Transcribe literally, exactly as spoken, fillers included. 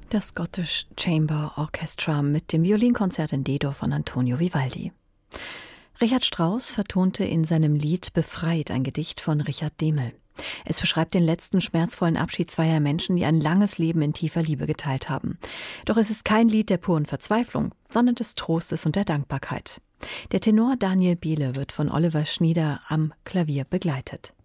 Das Scottish Chamber Orchestra mit dem Violinkonzert in D-Dur von Antonio Vivaldi. Richard Strauss vertonte in seinem Lied Befreit ein Gedicht von Richard Dehmel. Es beschreibt den letzten schmerzvollen Abschied zweier Menschen, die ein langes Leben in tiefer Liebe geteilt haben. Doch es ist kein Lied der puren Verzweiflung, sondern des Trostes und der Dankbarkeit. Der Tenor Daniel Biele wird von Oliver Schnieder am Klavier begleitet.